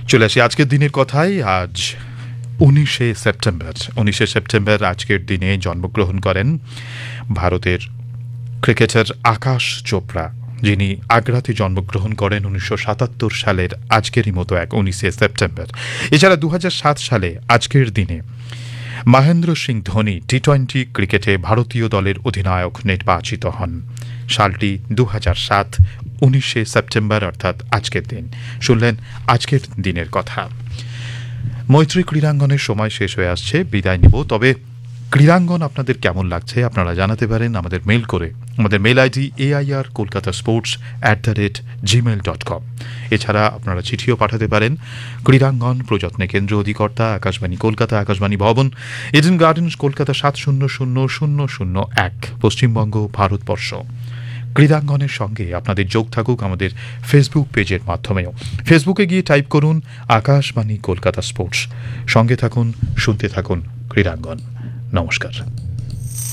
চলে আসি আজকের দিনের কথায়। আজ 19শে সেপ্টেম্বর আজকের দিনে জন্মগ্রহণ করেন ভারতের ক্রিকেটার আকাশ চোপড়া, যিনি আগ্রাতে জন্মগ্রহণ করেন 1977 সালের আজকেরই মতো 19শে সেপ্টেম্বর। এছাড়া 2007 সালে আজকের দিনে মহেন্দ্র সিং ধোনি টি-20 ক্রিকেটে ভারতীয় দলের অধিনায়ক নির্বাচিত হন। সালটি 2007, 19শে সেপ্টেম্বর, অর্থাৎ আজকের দিন। শুনলেন আজকের দিনের কথা। মৈত্রী ক্রীড়াঙ্গনের সময় শেষ হয়ে আসছে, বিদায় নিব। তবে ক্রীড়াঙ্গন আপনাদের কেমন লাগছে আপনারা জানাতে পারেন আমাদের মেল করে। আমাদের মেল আইডি air kolkatasports@gmail.com। এছাড়া আপনারা চিঠিও পাঠাতে পারেন। ক্রীড়াঙ্গন, প্রযত্নে কেন্দ্র অধিকর্তা, আকাশবাণী কলকাতা, আকাশবাণী ভবন, ইডেন গার্ডেন্স, কলকাতা 700001, পশ্চিমবঙ্গ, ভারতবর্ষ। ক্রীড়াঙ্গনের সঙ্গে আপনাদের যোগ থাকুক আমাদের ফেসবুক পেজের মাধ্যমেও। ফেসবুকে গিয়ে টাইপ করুন আকাশবাণী কলকাতা স্পোর্টস। সঙ্গে থাকুন, শুনতে থাকুন ক্রীড়াঙ্গন। নমস্কার।